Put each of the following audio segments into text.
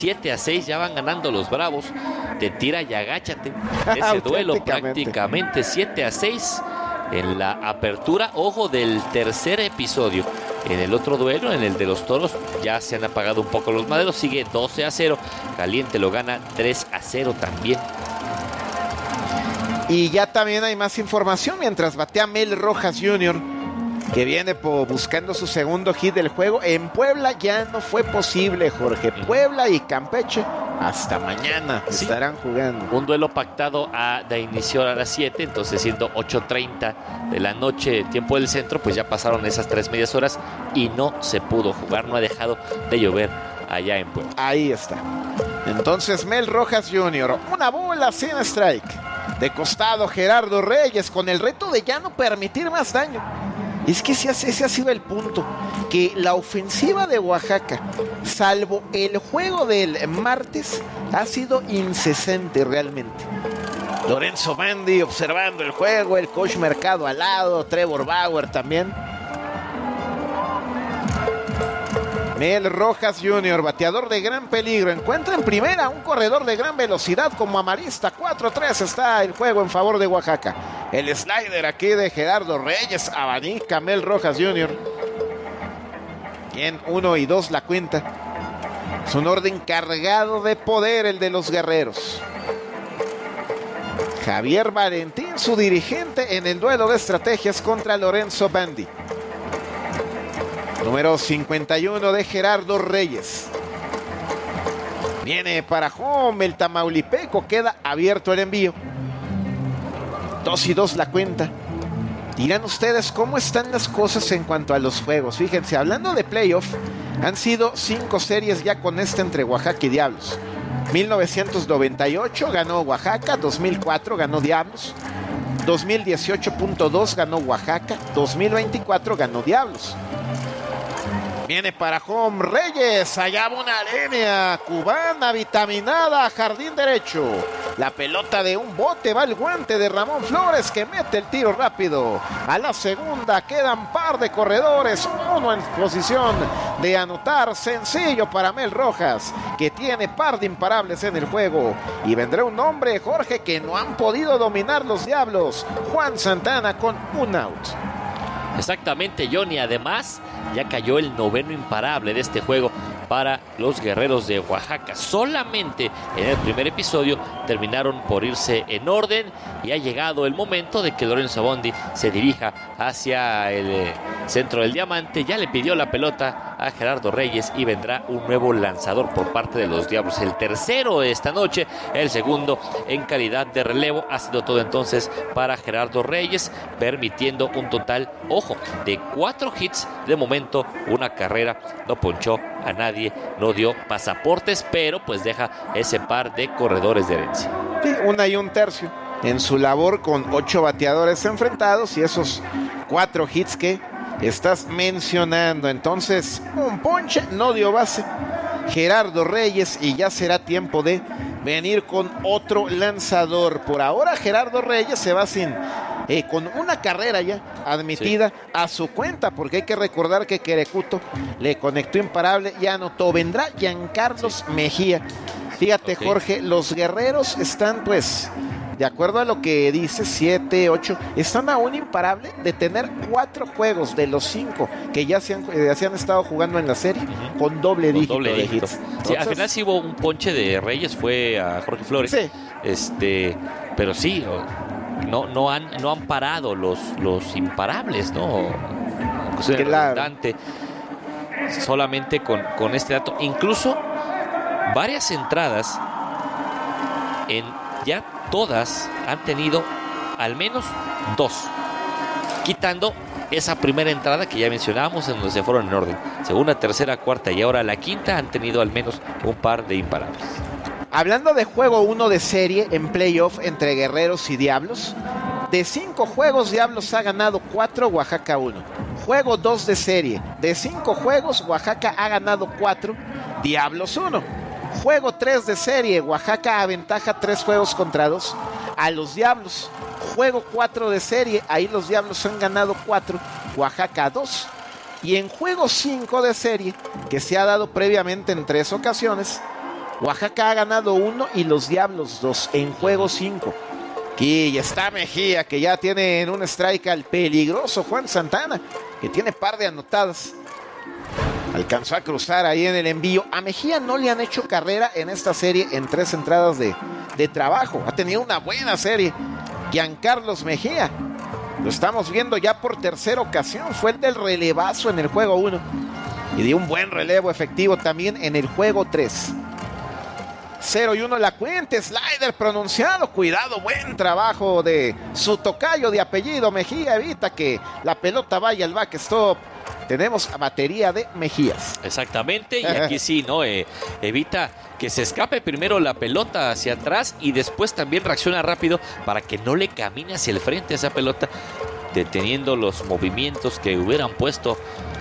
7-6, ya van ganando los Bravos. Te tira y agáchate. Ese duelo prácticamente 7-6 en la apertura, ojo, del tercer episodio. En el otro duelo, en el de los Toros, ya se han apagado un poco los maderos. Sigue 12-0. Caliente lo gana 3-0 también. Y ya también hay más información mientras batea Mel Rojas Jr., que viene buscando su segundo hit del juego. En Puebla ya no fue posible, Jorge. Puebla y Campeche hasta mañana estarán jugando. Un duelo pactado de inicio a las 7, entonces siendo 8:30 de la noche, tiempo del centro, pues ya pasaron esas 3 medias horas y no se pudo jugar, no ha dejado de llover allá en Puebla. Ahí está. Entonces Mel Rojas Jr., una bola sin strike. De costado Gerardo Reyes con el reto de ya no permitir más daño. Es que ese ha sido el punto, que la ofensiva de Oaxaca, salvo el juego del martes, ha sido incesante realmente. Lorenzo Bandi observando el juego, el coach Mercado al lado, Trevor Bauer también. Mel Rojas Jr., bateador de gran peligro, encuentra en primera un corredor de gran velocidad como amarista. 4-3 está el juego en favor de Oaxaca. El slider aquí de Gerardo Reyes abanica Mel Rojas Jr. Bien, 1 y 2 la cuenta. Es un orden cargado de poder el de los guerreros. Javier Valentín, su dirigente en el duelo de estrategias contra Lorenzo Bandi. Número 51 de Gerardo Reyes. Viene para home el tamaulipeco, queda abierto el envío. 2 y 2 la cuenta. Dirán ustedes cómo están las cosas en cuanto a los juegos. Fíjense, hablando de playoff, han sido 5 series ya con entre Oaxaca y Diablos. 1998 ganó Oaxaca, 2004 ganó Diablos, 2018.2 ganó Oaxaca, 2024 ganó Diablos. Viene para home Reyes, allá va una línea cubana vitaminada, jardín derecho. La pelota de un bote va al guante de Ramón Flores, que mete el tiro rápido. A la segunda quedan par de corredores, uno en posición de anotar. Sencillo para Mel Rojas, que tiene par de imparables en el juego. Y vendrá un hombre, Jorge, que no han podido dominar los Diablos. Juan Santana con un out. Exactamente, Johnny. Además, ya cayó el noveno imparable de este juego para los guerreros de Oaxaca. Solamente en el primer episodio terminaron por irse en orden y ha llegado el momento de que Lorenzo Bandi se dirija hacia el centro del diamante. Ya le pidió la pelota a Gerardo Reyes y vendrá un nuevo lanzador por parte de los Diablos. El tercero esta noche, el segundo en calidad de relevo. Ha sido todo entonces para Gerardo Reyes, permitiendo un total, ojo, de 4 hits de momento, una carrera, no ponchó a nadie, no dio pasaportes, pero pues deja ese par de corredores de herencia. Sí, 1 y 1/3 en su labor con 8 bateadores enfrentados y esos 4 hits que estás mencionando. Entonces, un ponche, no dio base Gerardo Reyes y ya será tiempo de venir con otro lanzador. Por ahora Gerardo Reyes se va con una carrera ya admitida a su cuenta, porque hay que recordar que Querecuto le conectó imparable y anotó. Vendrá Giancarlos Mejía. Fíjate, Jorge, los guerreros están pues, de acuerdo a lo que dice 7, 8, están a un imparable de tener 4 juegos de los 5 que ya se han estado jugando en la serie con doble dígito de hits. Entonces, sí, al final sí hubo un ponche de Reyes, fue a Jorge Flores. Sí. Pero sí, no han parado los imparables, ¿no? Claro. Solamente con este dato. Incluso varias entradas, ya todas han tenido al menos 2, quitando esa primera entrada que ya mencionábamos, en donde se fueron en orden. Segunda, tercera, cuarta y ahora la quinta han tenido al menos un par de imparables. Hablando de juego 1 de serie en playoff entre Guerreros y Diablos, de 5 juegos Diablos ha ganado 4, Oaxaca 1. Juego 2 de serie, de 5 juegos Oaxaca ha ganado 4, Diablos 1. Juego 3 de serie, Oaxaca aventaja 3 juegos contra 2 a los Diablos. Juego 4 de serie, ahí los Diablos han ganado 4, Oaxaca 2. Y en juego 5 de serie, que se ha dado previamente en 3 ocasiones, Oaxaca ha ganado 1 y los Diablos 2 en juego 5. Aquí está Mejía, que ya tiene en un strike al peligroso Juan Santana, que tiene par de anotadas. Alcanzó a cruzar ahí en el envío. A Mejía no le han hecho carrera en esta serie en 3 entradas de trabajo. Ha tenido una buena serie Giancarlos Mejía. Lo estamos viendo ya por tercera ocasión. Fue el del relevazo en el juego 1 y dio un buen relevo efectivo también en el juego 3. 0-1 la cuenta, slider pronunciado, cuidado, buen trabajo de su tocayo de apellido Mejía, evita que la pelota vaya al backstop. Tenemos a batería de Mejías. Exactamente, y aquí sí, ¿no? Evita que se escape primero la pelota hacia atrás y después también reacciona rápido para que no le camine hacia el frente esa pelota, deteniendo los movimientos que hubieran puesto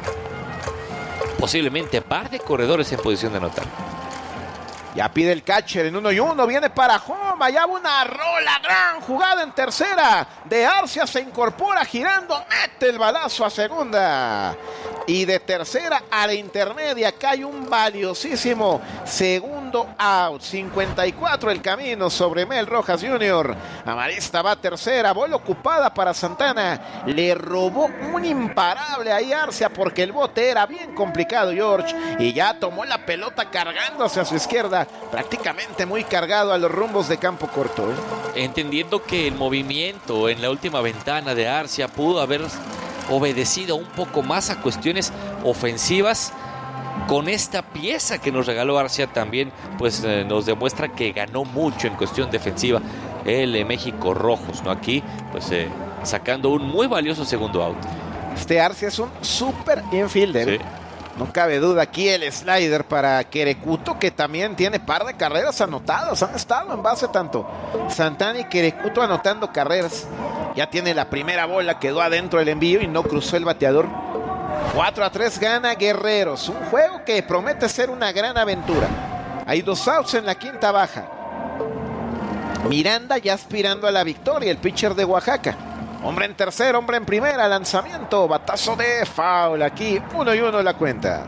posiblemente par de corredores en posición de anotar. Ya pide el catcher en 1-1, viene para home, allá va una rola, gran jugada en tercera, de Arcia se incorpora girando, mete el balazo a segunda, y de tercera a la intermedia cae un valiosísimo segundo out, 54 el camino sobre Mel Rojas Jr., Amarista va a tercera, bola ocupada para Santana, le robó un imparable ahí Arcia porque el bote era bien complicado George, y ya tomó la pelota cargándose a su izquierda, prácticamente muy cargado a los rumbos de campo corto. Entendiendo que el movimiento en la última ventana de Arcia pudo haber obedecido un poco más a cuestiones ofensivas, con esta pieza que nos regaló Arcia también pues nos demuestra que ganó mucho en cuestión defensiva el México Rojos, ¿no? Aquí pues sacando un muy valioso segundo out. Este Arcia es un super infielder. Sí. No cabe duda, aquí el slider para Querecuto, que también tiene par de carreras anotadas. Han estado en base tanto Santana y Querecuto anotando carreras. Ya tiene la primera bola, quedó adentro del envío y no cruzó el bateador. 4-3 gana Guerreros. Un juego que promete ser una gran aventura. Hay 2 outs en la quinta baja. Miranda ya aspirando a la victoria, el pitcher de Oaxaca. Hombre en tercera, hombre en primera, lanzamiento, batazo de foul, aquí 1-1 la cuenta.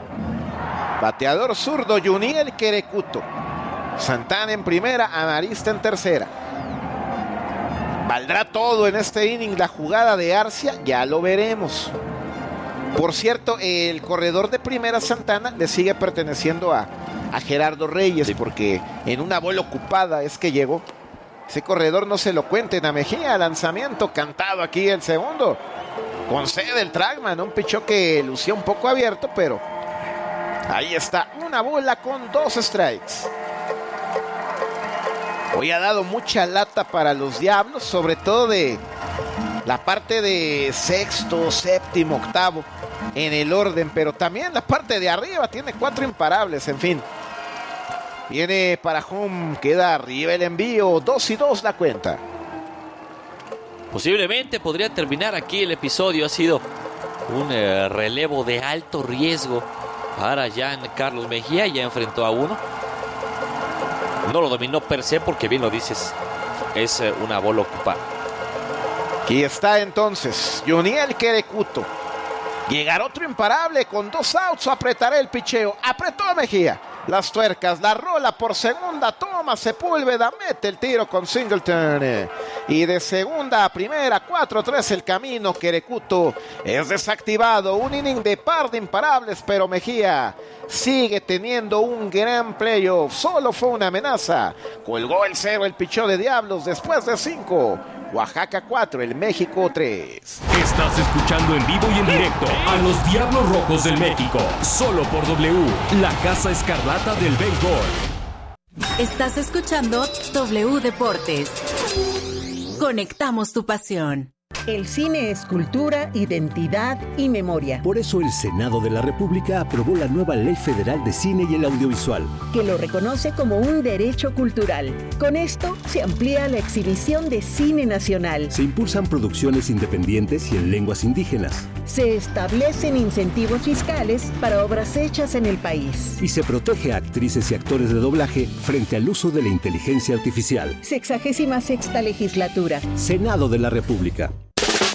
Bateador zurdo, Yuniel Querecuto. Santana en primera, Amarista en tercera. ¿Valdrá todo en este inning la jugada de Arcia? Ya lo veremos. Por cierto, el corredor de primera Santana le sigue perteneciendo a Gerardo Reyes, porque en una bola ocupada es que llegó. Ese corredor no se lo cuenten a Mejía. Lanzamiento cantado aquí el segundo. Concede el Tragman. Un pichó que lucía un poco abierto, pero ahí está. Una bola con 2 strikes. Hoy ha dado mucha lata para los Diablos, sobre todo de la parte de sexto, séptimo, octavo en el orden, pero también la parte de arriba tiene 4 imparables, en fin. Viene para home, queda arriba el envío, 2-2 la cuenta. Posiblemente podría terminar aquí el episodio. Ha sido un relevo de alto riesgo para Giancarlos Mejía. Ya enfrentó a uno. No lo dominó per se porque, bien lo dices, es una bola ocupada. Aquí está entonces Yuniel Querecuto. Llegará otro imparable con 2 outs. Apretará el picheo. Apretó a Mejía. Las tuercas, la rola por segunda, toma Sepúlveda, mete el tiro con Singleton. Y de segunda a primera, 4-3 el camino. Querecuto es desactivado. Un inning de par de imparables, pero Mejía sigue teniendo un gran playoff. Solo fue una amenaza. Colgó el 0 el pichó de Diablos después de 5. Oaxaca 4, el México 3. Estás escuchando en vivo y en directo a los Diablos Rojos del México, solo por W, la Casa Escarlata del béisbol. Estás escuchando W Deportes. Conectamos tu pasión. El cine es cultura, identidad y memoria. Por eso el Senado de la República aprobó la nueva Ley Federal de Cine y el Audiovisual, que lo reconoce como un derecho cultural. Con esto se amplía la exhibición de cine nacional. Se impulsan producciones independientes y en lenguas indígenas. Se establecen incentivos fiscales para obras hechas en el país. Y se protege a actrices y actores de doblaje frente al uso de la inteligencia artificial. 66ª legislatura. Senado de la República.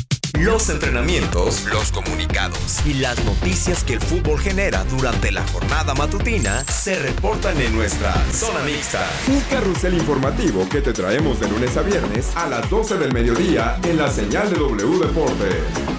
Los entrenamientos, los comunicados y las noticias que el fútbol genera durante la jornada matutina se reportan en nuestra Zona Mixta. Un carrusel informativo que te traemos de lunes a viernes a las 12 del mediodía en la señal de W Deportes.